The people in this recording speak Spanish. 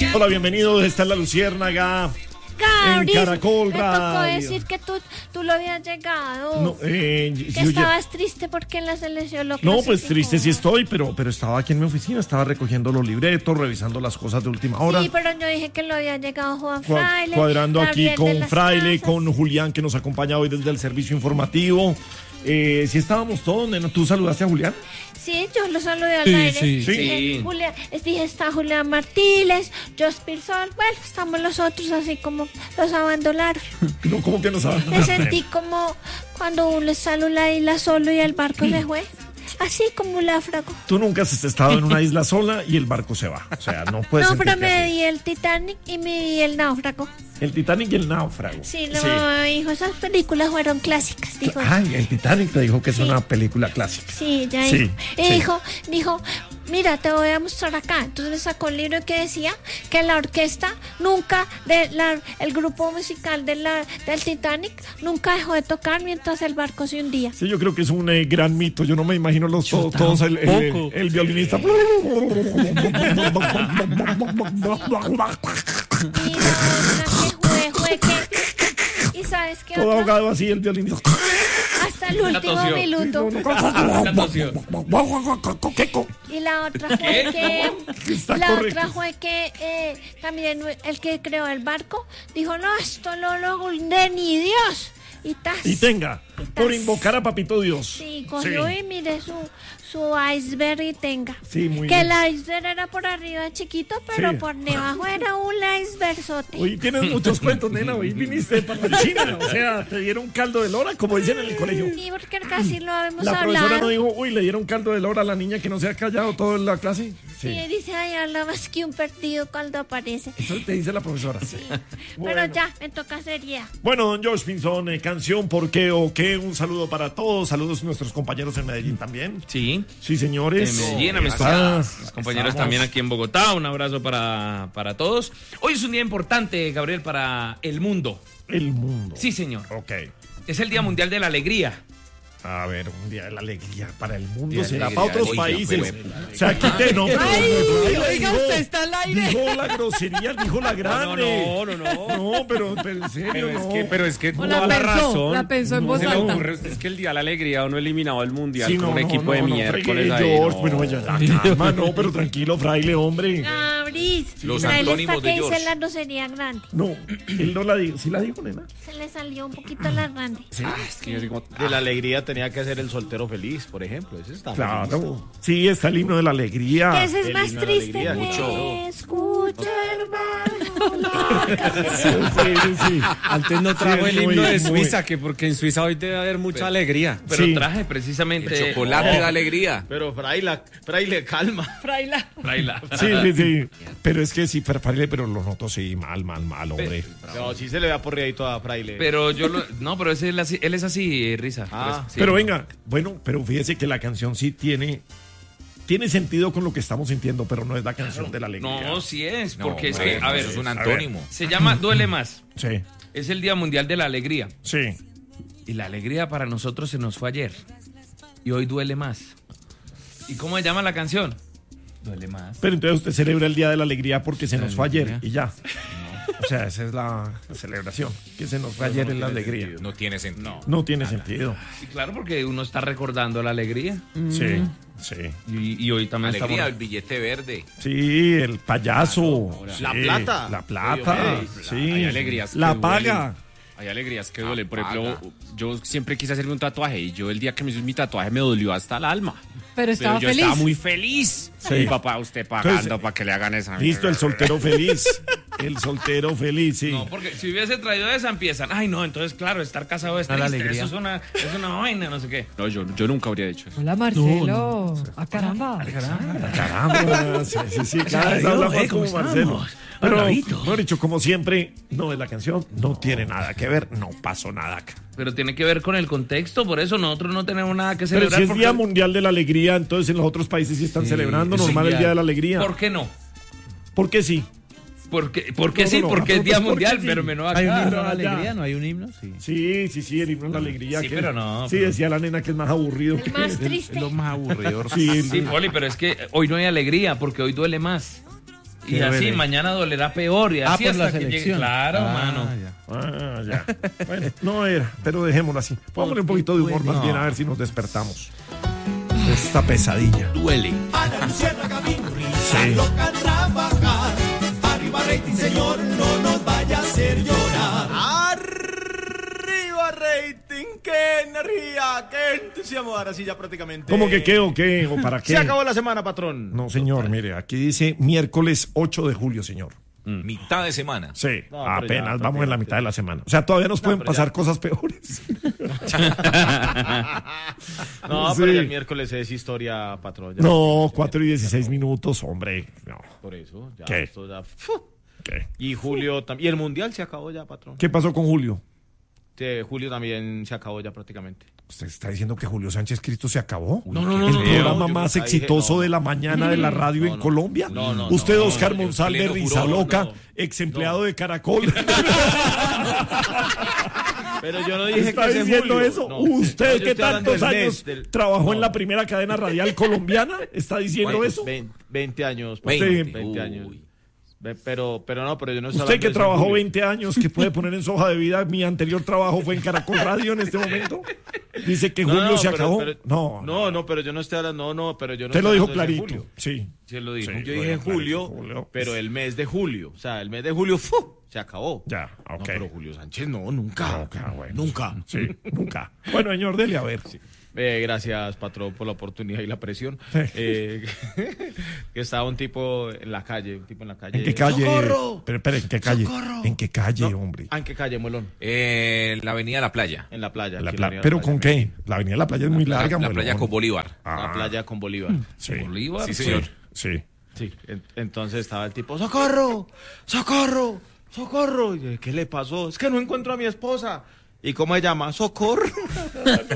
Hola, bienvenidos. Esta es La Luciérnaga. Gabriel, en Caracol me tocó Radio. decir que tú lo habías llegado. No, que yo estabas triste porque en la selección lo No, pues clasificó. triste sí estoy, pero estaba aquí en mi oficina, estaba recogiendo los libretos, revisando las cosas de última hora. Sí, pero yo dije que lo había llegado Juan Fraile. Cuadrando aquí Gabriel de con las Fraile, Casas. con Julián, que nos acompaña hoy desde el servicio informativo. Si estábamos todos, nena, ¿tú saludaste a Julián? Sí, yo lo saludé al Sí, aire. sí. Sí. Julián, dije, está Julián Martínez, Jospir Sol. Bueno, estamos los otros así como los abandonaron. No, ¿cómo que no sabes? Me sentí como cuando uno sale a la isla solo y el barco se fue. Así como un náufrago. Tú nunca has estado en una isla sola y el barco se va. O sea, no puedes. No, pero sentirte me así. di el Titanic y me di el náufrago. El Titanic y el náufrago. Sí, no, hijo, esas películas fueron clásicas, dijo. Ay, el Titanic te dijo que es Sí. una película clásica. Sí, ya Sí, dijo. sí. Dijo, mira, te voy a mostrar acá. Entonces le sacó un libro que decía que la orquesta nunca, el grupo musical del Titanic nunca dejó de tocar mientras el barco se hundía. Sí, yo creo que es un gran mito. Yo no me imagino todos el violinista. Y sabes qué Todo otra? ahogado así, el violinista. Hasta el último tosió. minuto. Y la otra fue que Está la correcto. otra fue que también el que creó el barco dijo, no, esto no lo hunde ni Dios. Y tas. Y tenga, por invocar a Papito Dios. Sí, cogió y mire su iceberg y tenga. Sí, muy que bien. el iceberg era por arriba chiquito, pero Sí. por debajo era un icebergzote. Hoy tienes muchos cuentos, nena. Hoy viniste para la China. O sea, te dieron caldo de lora, como dicen en el colegio. Sí, porque casi lo habíamos La profesora hablado. no dijo, uy, le dieron caldo de lora a la niña que no se ha callado toda la clase. Sí, dice, ay, habla más que un perdido cuando aparece. Eso te dice la profesora. Sí. Pero ya, me toca seriedad. Bueno, don George Pinzón, canción ¿Por qué o qué? Un saludo para todos. Saludos a nuestros compañeros en Medellín también. Sí. Sí, señores. En Medellín, a mis compañeros también aquí en Bogotá. Un abrazo para todos. Hoy es un día importante, Gabriel, para el mundo. El mundo. Sí, señor. Ok. Es el Día Mundial de la Alegría. A ver, un día de la alegría para el mundo. Día de Será alegría, para otros oiga, países. pues, O sea, aquí te no. oiga, usted está al aire. Dijo la grosería, dijo la grande. No. No, pero en serio, no. Pero es que O la toda la pensó, razón. la pensó en no voz se me alta. ocurre, es que el día de la alegría uno eliminado el mundial Sí, con un equipo de miércoles fregué, ahí. George, no. bueno, ya, calma, no, pero tranquilo, fraile, hombre. Gabriz, Los él está antónimos que de dice George. la grosería grande. No, él no la dijo. ¿Sí la dijo, nena? Se le salió un poquito la grande. Es que yo digo, De la alegría tenía que ser el soltero feliz, por ejemplo. Ese está muy listo. Claro. Sí, está el himno de la alegría. Que ese es el más himno de la triste. alegría, Me escucha, hermano. Sí. antes no trajo Sí, el himno de muy- Suiza, que porque en Suiza hoy debe haber mucha alegría. Pero Sí. traje precisamente... de alegría. Pero fraile, calma. Fraila. Sí. Pero es que sí, fraile, pero lo noto, sí, mal, hombre. No, sí se le da porreadito a fraile. Pero no, pero él es así, Risa. Ah. Sí. Pero venga, bueno, pero fíjese que la canción sí tiene sentido con lo que estamos sintiendo, pero no es la canción de la alegría. No, sí es, porque es que, a ver, eso es un antónimo. se llama Duele Más. Sí, Es el Día Mundial de la Alegría. sí. Y la alegría para nosotros se nos fue ayer. Y hoy duele más. ¿Y cómo se llama la canción? Duele más. Pero entonces usted celebra el Día de la Alegría porque se nos fue ayer alegría. y ya. O sea, esa es la celebración, que se nos fue ayer en la alegría. No tiene sentido. No tiene sentido. Y claro, porque uno está recordando la alegría. Sí. Y hoy también Alegría, el estamos... billete verde. Sí, el payaso. La Sí, plata. La plata. Oye, Sí. hay alegrías que La duelen. paga. Hay alegrías que duelen. Por ejemplo, yo siempre quise hacerme un tatuaje y yo el día que me hice mi tatuaje me dolió hasta el alma. Pero estaba Pero yo feliz. estaba muy feliz. Sí. Mi papá, usted pagando Entonces, para que le hagan esa. Listo, el soltero feliz. El soltero feliz, sí. No, porque si hubiese traído esa empiezan. Ay, no, entonces claro, estar casado es A la triste. alegría. Eso es una vaina, no sé qué. No, yo nunca habría hecho eso. Hola, Marcelo. Caramba. Caramba, sí, cada vez habla más como Marcelo. Pero, mejor dicho, como siempre, no es la canción, no tiene nada que ver, no pasó nada acá. Pero tiene que ver con el contexto, por eso nosotros no tenemos nada que Pero celebrar. si es porque- Día Mundial de la Alegría, entonces en los otros países sí están celebrando Sí, normal el ya. Día de la Alegría. ¿Por qué no? ¿Por qué sí? Porque No, sí, no, porque es no, Día pues, Mundial, porque sí. pero menos ¿Hay un acá. himno a la allá. alegría? ¿No hay un himno? Sí. Sí, el himno de la alegría. Sí, que- pero no, Sí, pero- decía la nena que es más aburrido. que Más el- triste. Es lo más aburrido. Sí, Sí, Poli, pero es que hoy no hay alegría, porque hoy duele más. Y así mañana dolerá peor y así por hasta la que llegue. selección. Claro, mano. Ya. Bueno, no era, pero dejémoslo así. Póngale un poquito de humor más bien a ver si nos despertamos. Esta pesadilla. Duele. Sí. Loca trabajar, arriba rating señor, no nos vaya a hacer llorar. Arriba rating, qué energía, qué entusiasmo, ahora sí ya prácticamente. ¿Cómo que qué o qué o para qué? Se acabó la semana, patrón. No, señor, mire, aquí dice miércoles 8 de julio, señor. Mitad de semana. Sí, No, pero apenas ya, vamos en la mitad de la semana. O sea, todavía nos pueden pero pasar ya. cosas peores. No, Sí. pero ya el miércoles es historia, patrón. ya. No, 4:16 minutos, hombre. No. Por eso, ya. ¿Qué? Esto ya ¿Qué? y Julio también. Y el mundial se acabó ya, patrón. ¿Qué pasó con Julio? Sí, Julio también se acabó ya prácticamente. ¿Usted está diciendo que Julio Sánchez Cristo se acabó? No, el no, programa yo más nunca dije, exitoso no. de la mañana de la radio en Colombia. No, Usted, no, Oscar no, Monsalve, pleno Risa furor, Loca, no. ex empleado de Caracol. Pero yo no dije ¿Está que ese diciendo Julio. eso? No. ¿Usted No, yo que estoy hablando tantos del años mes, del- trabajó en no. la primera cadena radial colombiana? ¿Está diciendo eso? 20 años. Usted- patrón, 20 años. Pero no, pero yo no estoy Usted hablando que de ese trabajó Julio. 20 años, que puede poner en su hoja de vida, mi anterior trabajo fue en Caracol Radio en este momento. Dice que Julio se pero- acabó. pero- no, pero yo no estoy hablando, no, pero yo no Usted lo estoy dijo hablando de ese clarito. Julio. Sí. Sí, lo dijo. Sí. Yo dije Julio, pero el mes de julio, o sea, el mes de julio se acabó. Ya, ok. No, pero Julio Sánchez no, nunca. Nunca, bueno. Nunca. Sí, nunca. Bueno, señor, dele a ver. Gracias, patrón, por la oportunidad y la presión. Sí. Que estaba un tipo en la calle, ¿En qué calle? ¡Socorro! Pero, espere, ¿en qué calle? ¡Socorro! ¿En qué calle, hombre? ¿En qué calle, Muelón? La avenida La Playa. En la playa. La aquí en pla- la avenida ¿Pero La con Playa. qué? La avenida de la playa es muy larga, La muelón. playa con Bolívar. La playa con Bolívar. Sí. Bolívar. Sí, señor. Sí. Sí, entonces estaba el tipo, ¡socorro! ¡Socorro! ¡Socorro! Y yo, ¿qué le pasó? Es que no encuentro a mi esposa. ¿Y cómo se llama? ¡Socorro!